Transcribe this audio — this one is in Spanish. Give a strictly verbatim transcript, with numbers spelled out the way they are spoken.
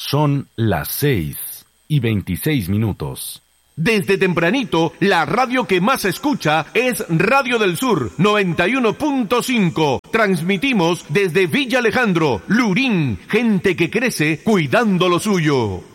Son las seis y veintiséis minutos. Desde tempranito, la radio que más se escucha es Radio del Sur noventa y uno punto cinco. Transmitimos desde Villa Alejandro, Lurín, gente que crece cuidando lo suyo.